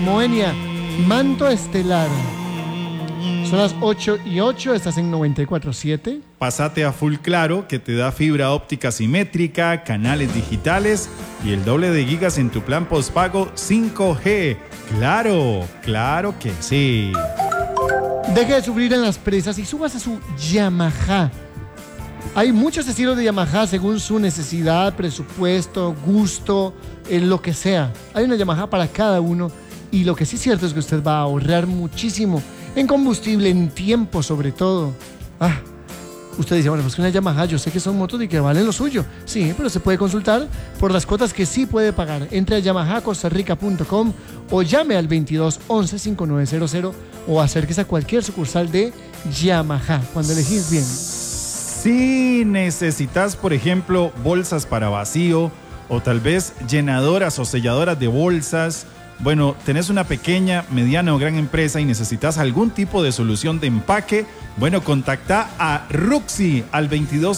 Moenia, manto estelar. Son las 8:08, estás en 94.7. Pásate a Full Claro, que te da fibra óptica simétrica, canales digitales y el doble de gigas en tu plan postpago 5G. ¡Claro! ¡Claro que sí! Deje de sufrir en las presas y subas a su Yamaha. Hay muchos estilos de Yamaha según su necesidad, presupuesto, gusto, lo que sea. Hay una Yamaha para cada uno y lo que sí es cierto es que usted va a ahorrar muchísimo en combustible, en tiempo sobre todo. Usted dice, bueno, pues que una Yamaha, yo sé que son motos y que valen lo suyo. Sí, pero se puede consultar por las cuotas que sí puede pagar. Entre a yamahacostarrica.com o llame al 22 11 5900 o acérquese a cualquier sucursal de Yamaha cuando elegís bien. Si necesitas, por ejemplo, bolsas para vacío o tal vez llenadoras o selladoras de bolsas, bueno, tenés una pequeña, mediana o gran empresa y necesitas algún tipo de solución de empaque, bueno, contacta a Ruxy al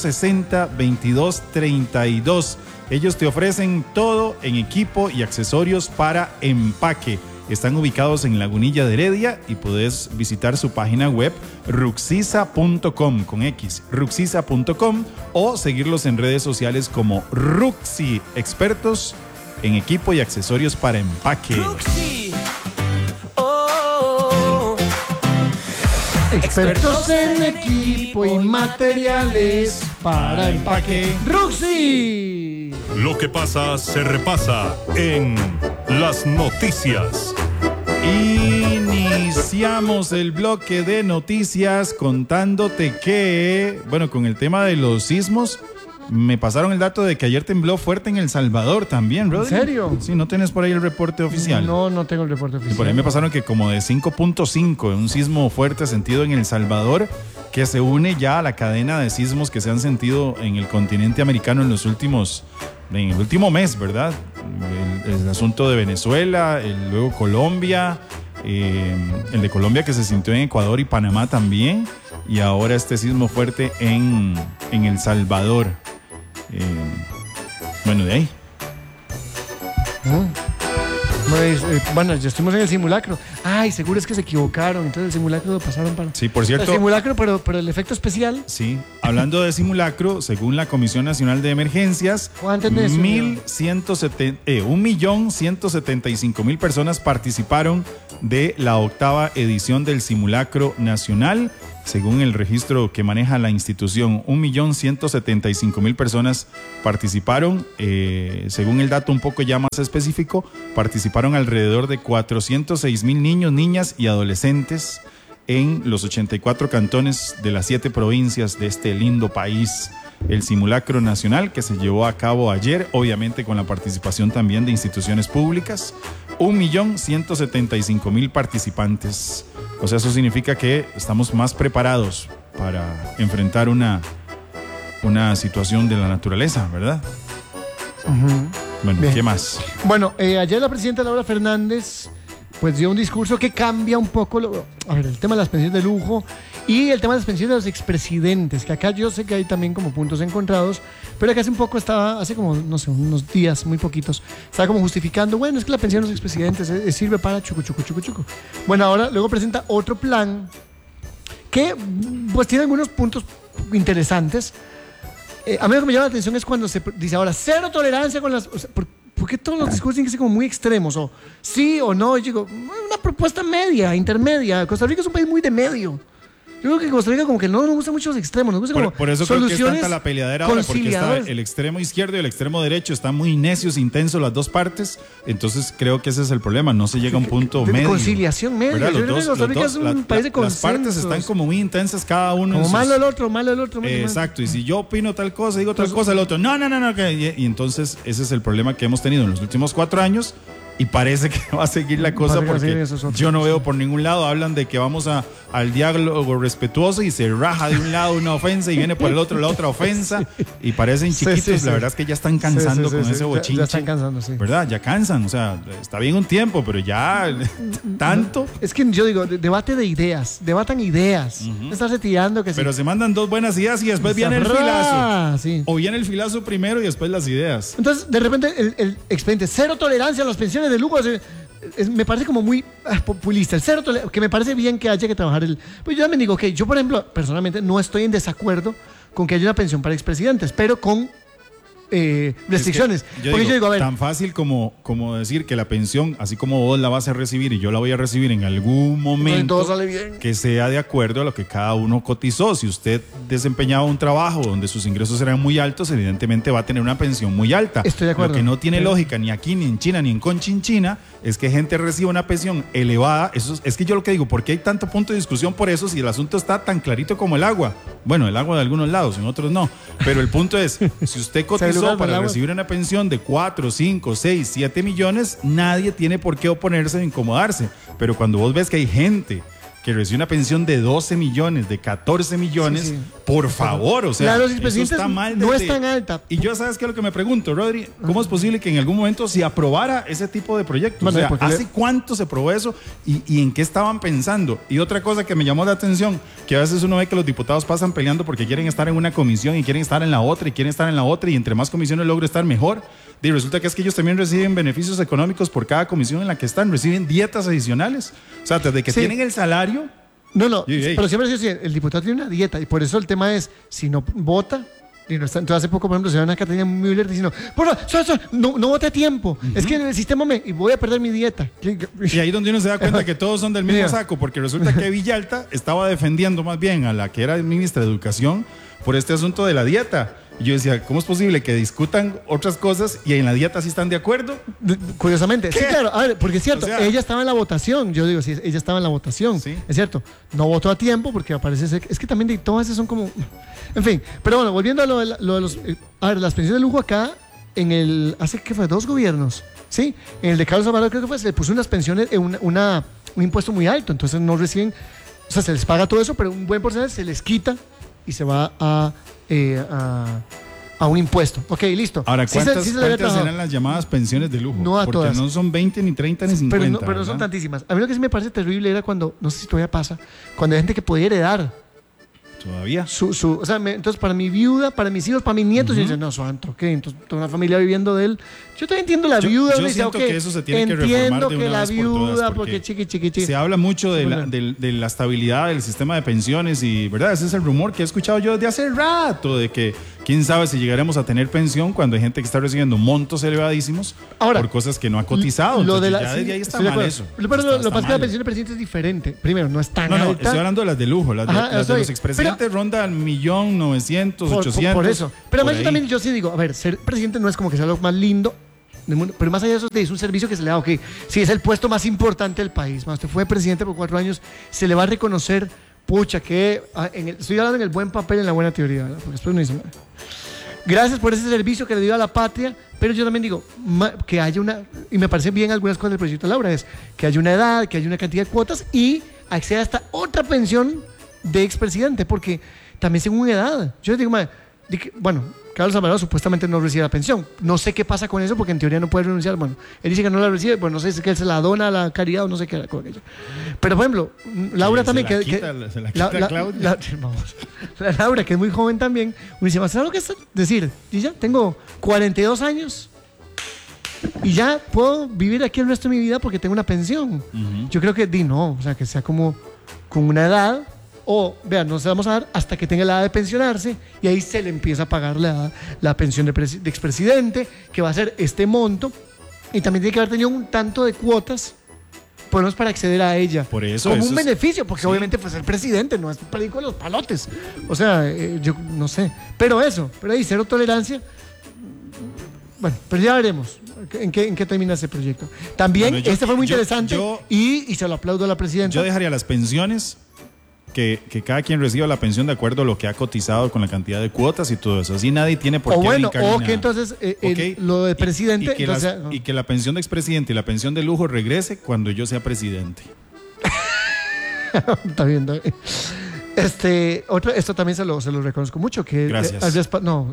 2260-2232. Ellos te ofrecen todo en equipo y accesorios para empaque. Están ubicados en Lagunilla de Heredia y puedes visitar su página web ruxiza.com con X, ruxiza.com o seguirlos en redes sociales como Ruxy, expertos en equipo y accesorios para empaque. Ruxy. Oh. Expertos en equipo y materiales para empaque. Ruxy. Lo que pasa se repasa en las noticias. Iniciamos el bloque de noticias contándote que, bueno, con el tema de los sismos, me pasaron el dato de que ayer tembló fuerte en El Salvador también, ¿verdad? ¿En serio? Sí, ¿no tenés por ahí el reporte oficial? No tengo el reporte oficial. Y por ahí me pasaron que como de 5.5, un sismo fuerte sentido en El Salvador, que se une ya a la cadena de sismos que se han sentido en el continente americano en el último mes, ¿verdad? El asunto de Venezuela, luego Colombia, el de Colombia que se sintió en Ecuador y Panamá también, y ahora este sismo fuerte en El Salvador. Bueno, de ahí. Bueno, ya estuvimos en el simulacro. Ay, seguro es que se equivocaron. Entonces el simulacro lo pasaron para... Sí, por cierto. El simulacro, pero el efecto especial. Sí, hablando de simulacro, según la Comisión Nacional de Emergencias, 1.175.000 personas participaron de la 8ª edición del simulacro nacional. Según el registro que maneja la institución, 1.175.000 personas participaron. Según el dato un poco ya más específico, participaron alrededor de 406.000 niños, niñas y adolescentes en los 84 cantones de las 7 provincias de este lindo país. El simulacro nacional que se llevó a cabo ayer, obviamente con la participación también de instituciones públicas. 1.175.000 participantes. O sea, eso significa que estamos más preparados para enfrentar una situación de la naturaleza, ¿verdad? Bueno, bien. ¿Qué más? Bueno, ayer la presidenta Laura Fernández pues dio un discurso que cambia un poco el tema de las pensiones de lujo y el tema de las pensiones de los expresidentes, que acá yo sé que hay también como puntos encontrados, pero que hace como, no sé, unos días, muy poquitos, estaba como justificando, bueno, es que la pensión de los expresidentes sirve para chucu. Bueno, ahora luego presenta otro plan que pues tiene algunos puntos interesantes. A mí lo que me llama la atención es cuando se dice ahora, cero tolerancia con las... O sea, ¿por qué todos los discursos tienen que ser como muy extremos? O sí o no. Yo digo, una propuesta media, intermedia. Costa Rica es un país muy de medio. Yo creo que Costa Rica como que no nos gustan mucho los extremos, nos gusta como por eso creo que es tanta la peleadera ahora, porque está el extremo izquierdo y el extremo derecho están muy necios, intensos las dos partes, entonces creo que ese es el problema, no se llega a un punto de medio. Conciliación media. Yo creo que Costa Rica es un país de consensos. Las partes están como muy intensas cada uno. Como malo el otro. Exacto, y si yo opino tal cosa, digo otra cosa, el otro, no. Y entonces ese es el problema que hemos tenido en los últimos 4 años. Y parece que va a seguir la cosa porque yo no veo por ningún lado. Hablan de que vamos al diálogo respetuoso y se raja de un lado una ofensa y viene por el otro la otra ofensa. Y parecen chiquitos. La verdad es que ya están cansando con ese bochinche. Ya están cansando, sí. ¿Verdad? Ya cansan. O sea, está bien un tiempo, pero ya tanto. Es que yo digo, debate de ideas. Debatan ideas. No estás retirando que sí. Pero se mandan 2 buenas ideas y después viene el filazo. Sí. O viene el filazo primero y después las ideas. Entonces, de repente, el expediente, cero tolerancia a las pensiones de lujo. me parece como muy populista. El cero que me parece bien que haya que trabajar pues yo también digo, ok, yo por ejemplo, personalmente no estoy en desacuerdo con que haya una pensión para expresidentes, pero con restricciones. Yo digo, a ver, tan fácil como decir que la pensión, así como vos la vas a recibir y yo la voy a recibir en algún momento, sale bien, que sea de acuerdo a lo que cada uno cotizó. Si usted desempeñaba un trabajo donde sus ingresos eran muy altos, evidentemente va a tener una pensión muy alta. Estoy de acuerdo. Lo que no tiene lógica ni aquí, ni en China, ni en Conchinchina, es que gente reciba una pensión elevada. Eso es que yo lo que digo, ¿por qué hay tanto punto de discusión por eso si el asunto está tan clarito como el agua? Bueno, el agua de algunos lados, en otros no. Pero el punto es, si usted cotizó para recibir una pensión de 4, 5, 6, 7 millones, nadie tiene por qué oponerse o incomodarse. Pero cuando vos ves que hay gente que recibe una pensión de 12 millones, de 14 millones, por favor, o sea, eso está mal. No es tan alta. Y yo, ¿sabes qué es lo que me pregunto, Rodri? ¿Cómo es posible que en algún momento se aprobara ese tipo de proyectos? Bueno, o sea, ¿hace cuánto se aprobó eso y en qué estaban pensando? Y otra cosa que me llamó la atención, que a veces uno ve que los diputados pasan peleando porque quieren estar en una comisión y quieren estar en la otra y quieren estar en la otra y entre más comisiones logro estar mejor. Y resulta que es que ellos también reciben beneficios económicos por cada comisión en la que están, reciben dietas adicionales. O sea, desde que tienen el salario. No, pero siempre el diputado tiene una dieta y por eso el tema es, si no vota, y no está, entonces hace poco, por ejemplo, se ve una Catalina Müller diciendo, por favor, no vote a tiempo, es que en el sistema y voy a perder mi dieta. Y ahí donde uno se da cuenta que todos son del mismo saco, porque resulta que Villalta estaba defendiendo más bien a la que era ministra de Educación por este asunto de la dieta. Y yo decía, ¿cómo es posible que discutan otras cosas y en la dieta sí están de acuerdo? Curiosamente, ¿qué? Sí, claro, a ver, porque es cierto, ella estaba en la votación, yo digo, sí, ella estaba en la votación, ¿sí? Es cierto, no votó a tiempo porque aparece, es que también todas esas son como, en fin, pero bueno, volviendo a lo de los, a ver, las pensiones de lujo acá, hace que fue 2 gobiernos, ¿sí? En el de Carlos Alvarado creo que fue, se le puso unas pensiones, un impuesto muy alto, entonces no reciben, o sea, se les paga todo eso, pero un buen porcentaje se les quita y se va a un impuesto. Ok, listo. Ahora, ¿cuántas serán las llamadas pensiones de lujo? No a porque todas. No son 20, ni 30, ni 50. Pero no son tantísimas. A mí lo que sí me parece terrible era cuando, no sé si todavía pasa, cuando hay gente que podía heredar. ¿Todavía? O sea, entonces para mi viuda, para mis hijos, para mis nietos, y dicen, no, santo, ¿qué? Entonces toda una familia viviendo de él. Yo también entiendo la viuda. Yo siento que eso se tiene que reformar de una vez por todas, porque chiqui. Se habla mucho de la estabilidad del sistema de pensiones y, ¿verdad? Ese es el rumor que he escuchado yo desde hace rato, de que quién sabe si llegaremos a tener pensión cuando hay gente que está recibiendo montos elevadísimos por cosas que no ha cotizado. Ya desde ahí está mal eso. Pero lo que pasa es que la pensión de presidente es diferente. Primero, no es tan alta. No, estoy hablando de las de lujo. Las de los expresidentes rondan 1.900.000, 800.000. Por eso. Pero además yo sí digo, a ver, ser presidente no es como que sea lo más lindo del mundo, pero más allá de eso es un servicio que se le da, ok, si es el puesto más importante del país, usted fue presidente por 4 años, se le va a reconocer, pucha, que estoy hablando en el buen papel, en la buena teoría, ¿verdad? Porque después no dice nada. Gracias por ese servicio que le dio a la patria, pero yo también digo que haya y me parecen bien algunas cosas del proyecto de Laura, es que haya una edad, que haya una cantidad de cuotas y acceda a esta otra pensión de expresidente, porque también según edad, yo les digo, bueno, Carlos Alvarado supuestamente no recibe la pensión. No sé qué pasa con eso porque en teoría no puede renunciar. Bueno, él dice que no la recibe, pues no sé si es que él se la dona a la caridad o no sé qué con aquello. Pero por ejemplo, Laura también, se la quita Claudia. Laura, que es muy joven también, uno dice, ¿sabes lo que es decir? Y ya tengo 42 años y ya puedo vivir aquí el resto de mi vida porque tengo una pensión. Yo creo que no, o sea, que sea como con una edad. O, vean, no se vamos a dar hasta que tenga la edad de pensionarse y ahí se le empieza a pagar la pensión de expresidente, que va a ser este monto. Y también tiene que haber tenido un tanto de cuotas, por lo menos para acceder a ella. Por eso. Como un beneficio, porque obviamente pues el presidente no es perico de los palotes. O sea, yo no sé. Pero ahí cero tolerancia. Bueno, pero ya veremos en qué termina ese proyecto. También, fue muy interesante y se lo aplaudo a la presidenta. Yo dejaría las pensiones. Que cada quien reciba la pensión de acuerdo a lo que ha cotizado con la cantidad de cuotas y todo eso. Así nadie tiene por qué brincar o que entonces lo de presidente... Y que la pensión de expresidente y la pensión de lujo regrese cuando yo sea presidente. Está bien. Esto también se lo reconozco mucho. Que, gracias.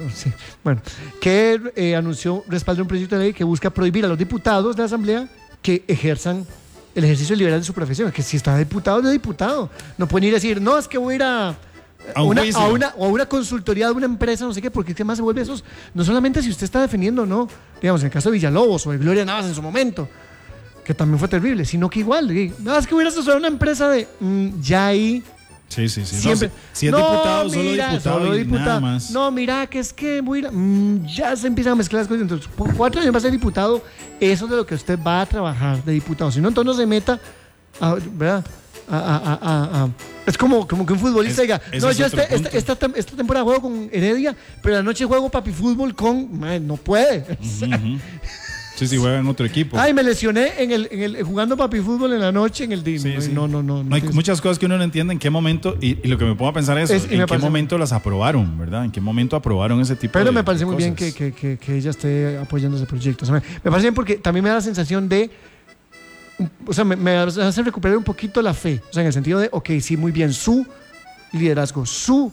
Que anunció respaldo de un proyecto de ley que busca prohibir a los diputados de la Asamblea que ejerzan el ejercicio liberal de su profesión, que si está diputado, es diputado. No pueden ir a decir, no, es que voy a ir a una consultoría de una empresa, no sé qué, porque ¿qué más se vuelve esos? No solamente si usted está defendiendo, no, digamos, en el caso de Villalobos o de Gloria Navas en su momento. que también fue terrible, sino que igual, nada más que hubiera asesorado una empresa de ya ahí. Sí. Siempre. No, si es diputado, solo diputado nada más. No, mira, que es que ya se empiezan a mezclar las cosas. Entonces, por 4 años va a ser diputado, eso es de lo que usted va a trabajar de diputado. Si no, entonces no se meta, ¿verdad? Es como que un futbolista diga, no, yo esta temporada juego con Heredia, pero la noche juego papi fútbol con... no puede. Sí, juega en otro equipo. Ay, me lesioné jugando papi fútbol en la noche en el día. Sí. No. Hay muchas cosas que uno no entiende en qué momento, y lo que me pongo a pensar es en qué momento las aprobaron, ¿verdad? En qué momento aprobaron ese tipo de cosas. Pero me parece muy bien que ella esté apoyando ese proyecto. O sea, me parece bien porque también me da la sensación de... O sea, me hace recuperar un poquito la fe. O sea, en el sentido de, ok, sí, muy bien, su liderazgo, su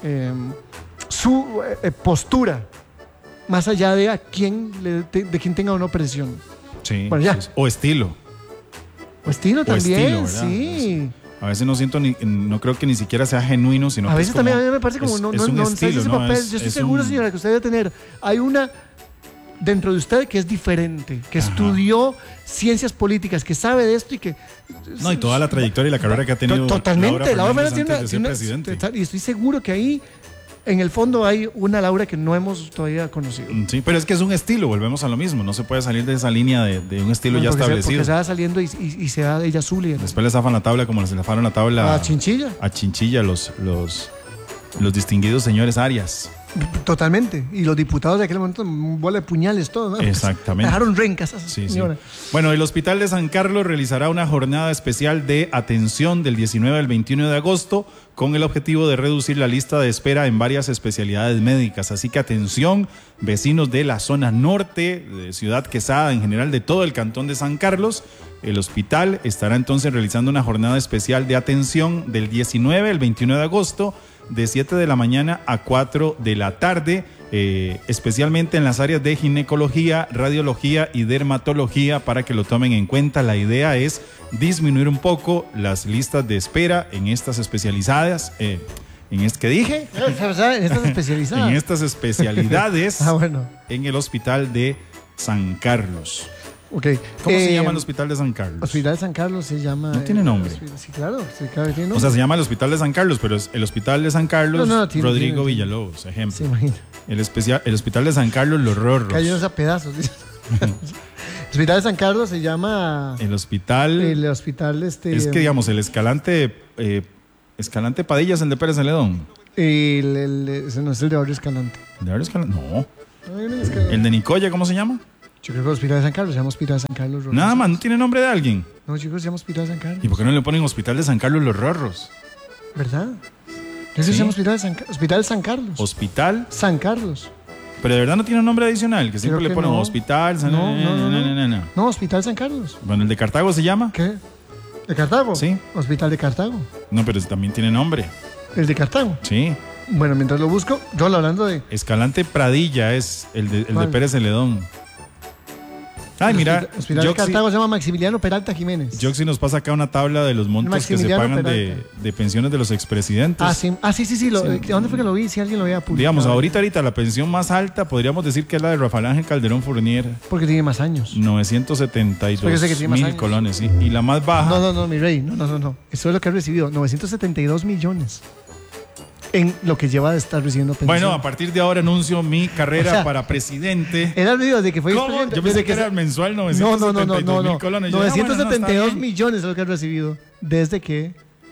postura, más allá de de quién tenga una presión. Sí, bueno, ya. O estilo. O estilo también, ¿verdad? sí. A veces no creo que ni siquiera sea genuino, sino a que veces es como, también a mí me parece como es no un estilo, ese ¿no? papel. Yo estoy seguro, señora, que usted debe tener. Hay una dentro de usted que es diferente, que estudió ciencias políticas, que sabe de esto y que... No, y toda la trayectoria y la carrera que ha tenido. Totalmente. Laura Fernández tiene antes de ser presidente. Y estoy seguro que ahí, en el fondo, hay una Laura que no hemos todavía conocido. Sí, pero es que es un estilo, volvemos a lo mismo. No se puede salir de esa línea de un estilo ya establecido. Porque se va saliendo y se va ella su líder. Después le zafan la tabla como les zafaron la tabla a Chinchilla. A Chinchilla, los distinguidos señores Arias. Totalmente. Y los diputados de aquel momento, bola de puñales, todo, ¿no? Exactamente. Dejaron rencas. Sí. Bueno, el Hospital de San Carlos realizará una jornada especial de atención del 19 al 21 de agosto con el objetivo de reducir la lista de espera en varias especialidades médicas. Así que atención, vecinos de la zona norte, de Ciudad Quesada, en general de todo el cantón de San Carlos. El hospital estará entonces realizando una jornada especial de atención del 19 al 21 de agosto, de 7 de la mañana a 4 de la tarde, especialmente en las áreas de ginecología, radiología y dermatología, para que lo tomen en cuenta. La idea es disminuir un poco las listas de espera en estas especializadas. ¿Qué dije? En estas especializadas. En estas especialidades bueno. En el Hospital de San Carlos. Okay. ¿Cómo se llama el Hospital de San Carlos? Hospital de San Carlos se llama... No tiene nombre. Sí, claro tiene nombre. O sea, se llama el Hospital de San Carlos, pero es el Hospital de San Carlos Rodrigo tiene. Villalobos, ejemplo. Se imagina. El Hospital de San Carlos Los Rorros. Cayó a pedazos. El Hospital de San Carlos se llama... El hospital... Es que, digamos, el Escalante Padilla es el de Pérez Celedón. Ese no es el de Barrio Escalante. ¿De Barrio Escalante? No. ¿El de Nicoya cómo se llama? Yo creo que el Hospital de San Carlos se llama Hospital de San Carlos Rorros. Nada más, ¿no tiene nombre de alguien? No, chicos, se llama Hospital de San Carlos. ¿Y por qué no le ponen Hospital de San Carlos Los Rorros? ¿Verdad? Eso se llama Hospital de San Carlos. ¿Hospital? San Carlos. Pero de verdad no tiene un nombre adicional, que siempre le ponen Hospital San No, Hospital San Carlos. Bueno, ¿el de Cartago se llama? ¿Qué? ¿De Cartago? Sí. Hospital de Cartago. No, pero también tiene nombre. ¿El de Cartago? Sí. Bueno, mientras lo busco, yo hablando de... Escalante Pradilla es el de Pérez Celedón. Ay, mira. Hospital de Cartago se llama Maximiliano Peralta Jiménez. Joxy nos pasa acá una tabla de los montos que se pagan de pensiones de los expresidentes. Sí. ¿Dónde fue que lo vi? Si alguien lo había publicado. Digamos, ahorita la pensión más alta podríamos decir que es la de Rafael Ángel Calderón Fournier. Porque tiene más años. 972,000 colones. ¿Sí? Y la más baja. No, mi rey. No. Eso es lo que ha recibido. 972 millones. En lo que lleva de estar recibiendo pensión. Bueno, a partir de ahora anuncio mi carrera para presidente. Era desde que fue presidente. Yo pensé que era mensual 972,000 colones. 972 millones es lo que ha recibido desde que...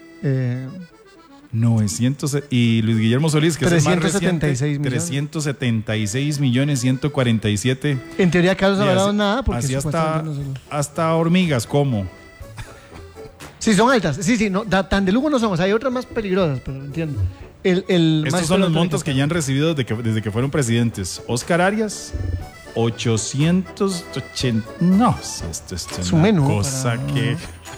900 y Luis Guillermo Solís, que es el más reciente, 376 millones 147. En teoría Carlos Alvarado nada, porque así hasta hormigas como. Sí, son altas. Sí, no, tan de lujo no somos. Hay otras más peligrosas, pero entiendo. Estos son los montos que ya han recibido desde que fueron presidentes. Oscar Arias, 880. No, esto es un menú. Cosa que.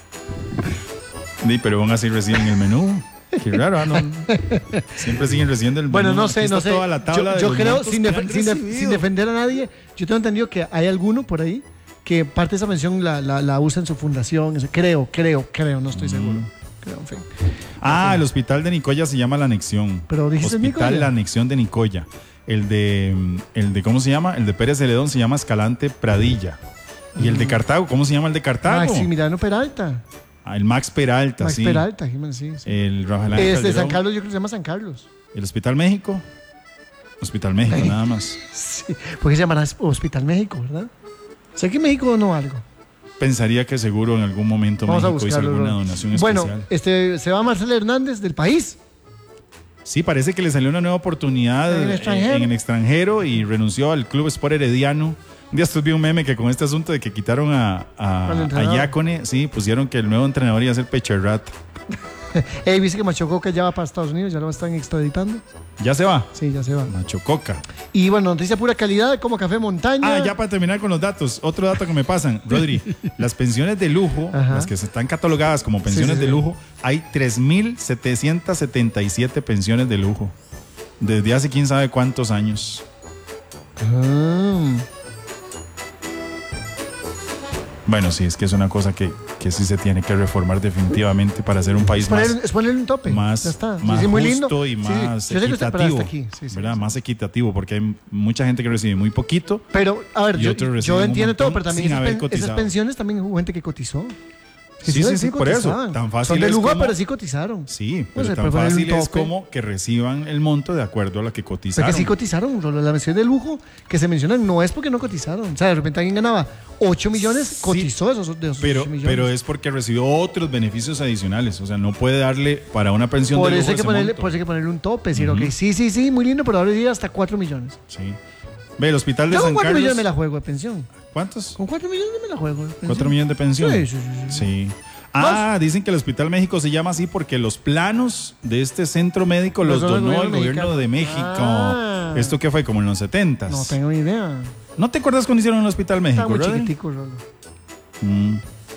Pero aún así reciben el menú. Qué raro, ¿no? Siempre siguen recibiendo el menú. Bueno, no sé. Toda la tabla yo creo, sin defender a nadie, yo tengo entendido que hay alguno por ahí que parte de esa pensión la usa en su fundación. Creo, no estoy seguro. Creo, en fin. El hospital de Nicoya se llama La Anexión. Pero dijiste Hospital Nicoya. La Anexión de Nicoya. El de ¿cómo se llama? El de Pérez Celedón se llama Escalante Pradilla. ¿Y el de Cartago? ¿Cómo se llama el de Cartago? Maximiliano Peralta. El Max Peralta, Max sí. Peralta, sí. El Rafael Ángel San Calderón. Carlos, yo creo que se llama San Carlos. ¿El Hospital México? Hospital México, nada más. Sí, porque se llamará Hospital México, ¿verdad? Sé que México donó algo. Pensaría que seguro en algún momento Vamos a México hizo buscarlo, alguna ¿no? donación especial. Bueno, se va Marcelo Hernández del país. Sí, parece que le salió una nueva oportunidad ¿En el extranjero? en el extranjero y renunció al Club Sport Herediano. Un día estos vi un meme que con este asunto de que quitaron Al a entrenador. Yácone, sí, pusieron que el nuevo entrenador iba a ser Pecherrat. Viste que Machococa ya va para Estados Unidos, ya lo están extraditando. ¿Ya se va? Sí, ya se va. Nacho Coca. Y bueno, noticia pura calidad, como Café Montaña. Ya para terminar con los datos, otro dato que me pasan, Rodri, las pensiones de lujo, Ajá. las que se están catalogadas como pensiones Sí. de lujo, hay 3.777 pensiones de lujo, desde hace quién sabe cuántos años. Ah. Bueno, sí, es que es una cosa que sí se tiene que reformar definitivamente para ser un país Es ponerle un tope. más Ya está. más Sí, muy justo lindo. y Sí, más yo sé que usted para equitativo, hasta aquí. Sí, ¿verdad? sí. Más equitativo, porque hay mucha gente que recibe muy poquito. Pero, a ver, Y yo otros reciben un entiendo todo, montón pero también sin haber esas cotizado. pensiones también hubo gente que cotizó. Sí, por eso. cotizaban. Tan fácil Son de es lujo, como- pero sí cotizaron. Sí, Pues pero se tan puede poner un fácil es tope. como que reciban el monto de acuerdo a la que cotizaron. Porque sí cotizaron, Rolo. La mención de lujo que se menciona no es porque no cotizaron. O sea, de repente alguien ganaba 8 millones, Sí, cotizó de esos 8 millones. pero es porque recibió otros beneficios adicionales. O sea, no puede darle para una pensión por de eso lujo hay que ese ponerle, monto. por eso hay que ponerle un tope. Decir, ok, sí, muy lindo, pero ahora iría hasta 4 millones. Sí. Ve, el hospital de Yo con San 4 Carlos. millones me la juego de pensión. ¿Cuántos? Con 4 millones me la juego de pensión. 4 millones de pensión. Sí. Sí. Dicen que el Hospital México se llama así porque los planos de este centro médico los Los donó donó el el gobierno gobierno de México. Ah. ¿Esto qué fue? Como en los 70s. No tengo ni idea. ¿No te acuerdas cuando hicieron el Hospital México, Está muy Rodri? chiquitico, Rolo. Mm.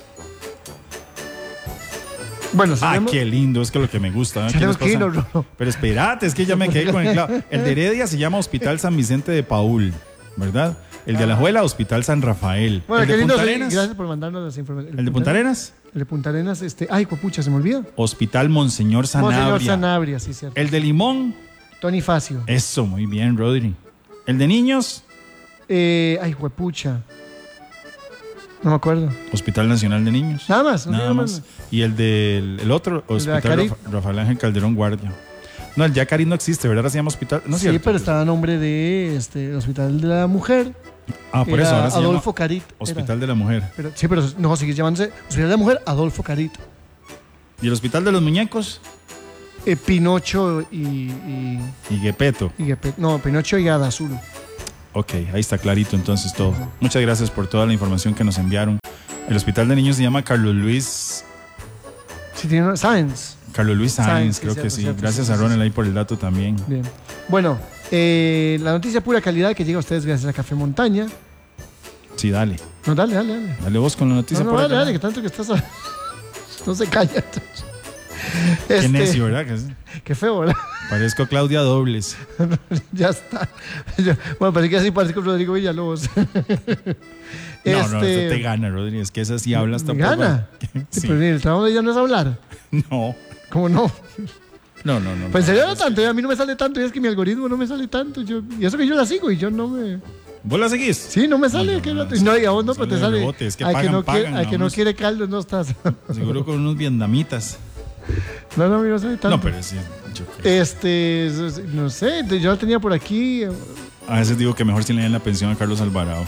Bueno, sabemos- Qué lindo, es que lo que me gusta. ¿no? Aquí Tenemos nos que pasa- irnos, Rolo. Pero espérate, es que ya me quedé con el clavo. El de Heredia se llama Hospital San Vicente de Paúl, ¿verdad? El de Alajuela, Hospital San Rafael. Bueno, el qué de lindo. Punta Sí, Arenas. gracias por mandarnos las informaciones. El de Punta Arenas, El de Punta Arenas, ay, copucha, se me olvida. Hospital Monseñor Sanabria. Monseñor Sanabria, sí, cierto. El de Limón, Tony Facio. eso, muy bien, Rodri. El de Niños, Ay, huepucha. No me acuerdo. Hospital Nacional de Niños. Nada más. no Nada digo más. Y el del el otro, de Hospital Yacarí. Rafael Ángel Calderón Guardia. No, el Yacarí no existe, ¿verdad? Ahora se llama Hospital. No es Sí, cierto. pero estaba a nombre de Hospital de la Mujer. Por eso Era ahora se Adolfo llama Carit. era. Hospital de la Mujer. Pero, sí, pero no, sigue llamándose Hospital de la Mujer Adolfo Carit. ¿Y el Hospital de los Muñecos? Pinocho y Guepeto. no, Pinocho y Hada Azul. Ok, ahí está clarito entonces todo. Muchas gracias por toda la información que nos enviaron. El Hospital de Niños se llama Carlos Luis Sí, tiene Sáenz. Sáenz, Sáenz, creo sí, que cierto, sí. cierto, Gracias sí, a sí, Ronald sí. ahí por el dato también. Bien. Bueno, la noticia pura calidad que llega a ustedes gracias a Café Montaña. Sí, dale. No, dale. Dale vos con la noticia No, por acá. dale, que tanto que estás. No se calla. Qué necio, ¿verdad? Qué feo, ¿verdad? Parezco Claudia Dobles. Ya está. Bueno, parece que así parezco Rodrigo Villalobos. No, esto te gana, Rodríguez. Es que esa sí hablas ¿Me tampoco. gana? Sí. Pero mire, el trabajo de ella no es hablar. No. ¿Cómo no? No. Pues en serio no tanto. A mí no me sale tanto. Y es que mi algoritmo no me sale tanto. Y eso que yo la sigo y yo no me... ¿Vos la seguís? Sí, no me sale. No, y a vos no, pero te de sale. rebote, es que al pagan, que no, pagan, al que no vamos. quiere caldo no estás. Seguro con unos vietnamitas. No, a mí no sale tanto. No, pero sí. Yo creo. No sé, yo la tenía por aquí. A veces digo que mejor si le den la pensión a Carlos Alvarado.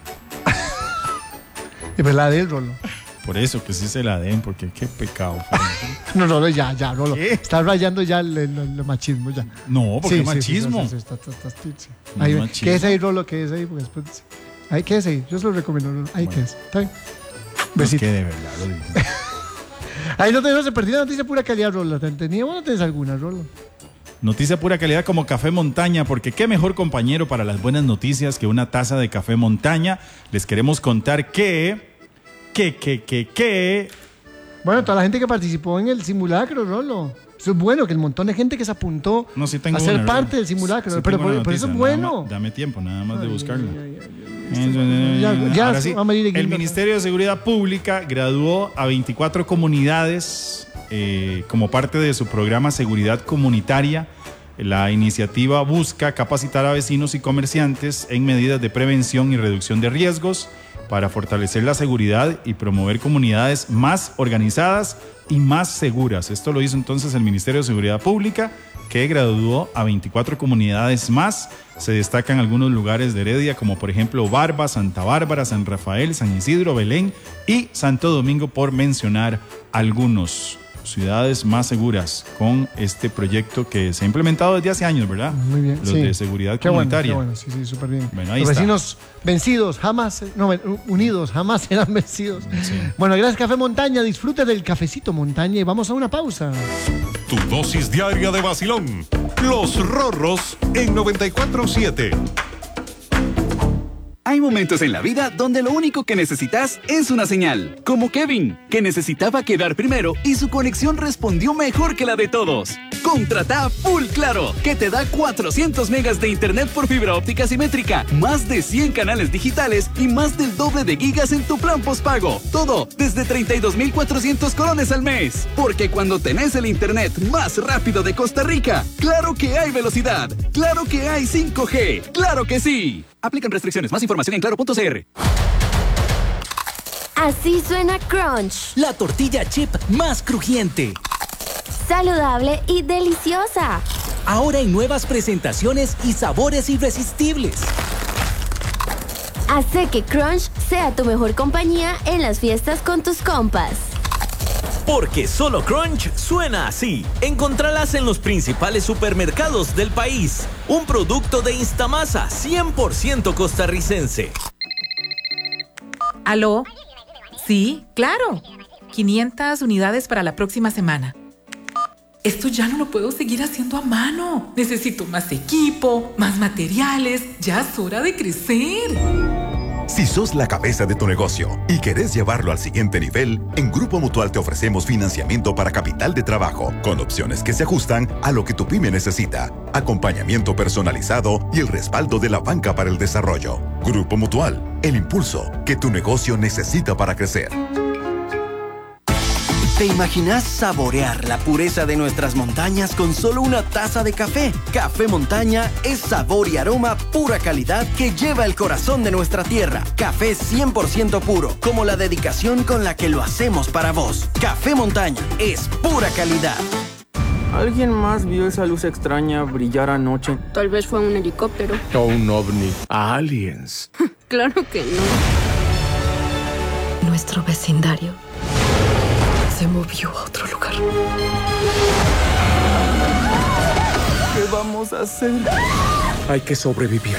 Y pues la del Rolo. Por eso, que sí se la den, porque qué pecado. No, Rolo, ya, Rolo. ¿Qué? Está rayando ya el machismo, ya. No, porque Sí, machismo. sí, sí. No Ahí, es machismo. ¿qué es ahí, Rolo? ¿Qué es ahí? Porque después... Ahí, ¿qué es ahí? Yo se lo recomiendo, Rolo. Ahí, Bueno. ¿qué es? ¿Está bien? Es Besito. que de verdad lo digo. Ahí no se perdió la noticia pura calidad, Rolo. ¿Teníamos o no tenés alguna, Rolo? Noticia pura calidad como Café Montaña, porque qué mejor compañero para las buenas noticias que una taza de Café Montaña. Les queremos contar que... Bueno, toda la gente que participó en el simulacro, Rolo. Eso es bueno, que el montón de gente que se apuntó No, sí tengo a ser una, parte ¿verdad? del simulacro. Sí pero tengo una por eso es noticia, nada bueno. más- Dame tiempo, nada más de buscarlo. Ya, Ahora sí, vamos a ir el guiando. Ministerio de Seguridad Pública graduó a 24 comunidades como parte de su programa Seguridad Comunitaria. La iniciativa busca capacitar a vecinos y comerciantes en medidas de prevención y reducción de riesgos para fortalecer la seguridad y promover comunidades más organizadas y más seguras. Esto lo hizo entonces el Ministerio de Seguridad Pública, que graduó a 24 comunidades más. Se destacan algunos lugares de Heredia, como por ejemplo Barba, Santa Bárbara, San Rafael, San Isidro, Belén y Santo Domingo, por mencionar algunos. Ciudades más seguras con este proyecto que se ha implementado desde hace años, ¿verdad? Muy bien. Los de seguridad comunitaria. Qué bueno, sí, súper bien. Bueno, ahí Los está. vecinos vencidos, jamás, no, unidos, jamás serán vencidos. Sí. Bueno, gracias Café Montaña, disfrute del cafecito Montaña y vamos a una pausa. Tu dosis diaria de vacilón. Los Rorros en 94.7. Hay momentos en la vida donde lo único que necesitas es una señal. Como Kevin, que necesitaba quedar primero y su conexión respondió mejor que la de todos. Contrata Full Claro, que te da 400 megas de internet por fibra óptica simétrica, más de 100 canales digitales y más del doble de gigas en tu plan postpago. Todo desde 32,400 colones al mes. Porque cuando tenés el internet más rápido de Costa Rica, claro que hay velocidad, claro que hay 5G, claro que sí. Aplican restricciones. Más información en claro.cr. Así suena Crunch. La tortilla chip más crujiente. Saludable y deliciosa. Ahora en nuevas presentaciones y sabores irresistibles. Hace que Crunch sea tu mejor compañía en las fiestas con tus compas. Porque solo Crunch suena así. Encontralas en los principales supermercados del país. Un producto de Instamasa 100% costarricense. ¿Aló? Sí, claro. 500 unidades para la próxima semana. Esto ya no lo puedo seguir haciendo a mano. Necesito más equipo, más materiales. Ya es hora de crecer. Si sos la cabeza de tu negocio y querés llevarlo al siguiente nivel, en Grupo Mutual te ofrecemos financiamiento para capital de trabajo, con opciones que se ajustan a lo que tu pyme necesita, acompañamiento personalizado y el respaldo de la banca para el desarrollo. Grupo Mutual, el impulso que tu negocio necesita para crecer. ¿Te imaginas saborear la pureza de nuestras montañas con solo una taza de café? Café Montaña es sabor y aroma pura calidad que lleva el corazón de nuestra tierra. Café 100% puro, como la dedicación con la que lo hacemos para vos. Café Montaña es pura calidad. ¿Alguien más vio esa luz extraña brillar anoche? Tal vez fue un helicóptero. O un ovni. Aliens. Claro que no. Nuestro vecindario se movió a otro lugar. ¿Qué vamos a hacer? Hay que sobrevivir.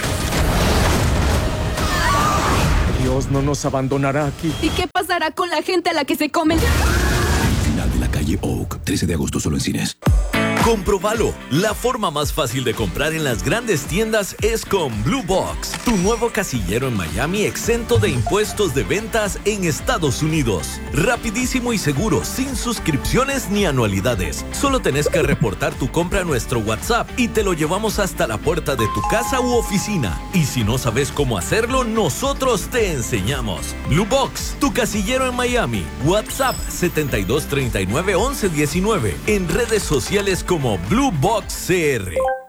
Dios no nos abandonará aquí. ¿Y qué pasará con la gente a la que se comen? Final de la calle Oak, 13 de agosto solo en cines. Comprobalo. La forma más fácil de comprar en las grandes tiendas es con Blue Box, tu nuevo casillero en Miami exento de impuestos de ventas en Estados Unidos. Rapidísimo y seguro, sin suscripciones ni anualidades. Solo tenés que reportar tu compra a nuestro WhatsApp y te lo llevamos hasta la puerta de tu casa u oficina. Y si no sabes cómo hacerlo, nosotros te enseñamos. Blue Box, tu casillero en Miami. WhatsApp 7239-1119. En redes sociales como Blue Box CR.